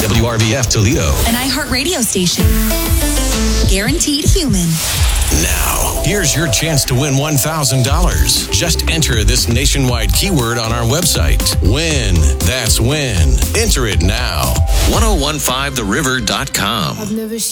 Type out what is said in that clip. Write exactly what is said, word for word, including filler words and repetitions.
W R V F Toledo. An iHeartRadio station. Guaranteed human. Now, here's your chance to win one thousand dollars. Just enter this nationwide keyword on our website. Win. That's win. Enter it now. ten fifteen the river dot com. I've never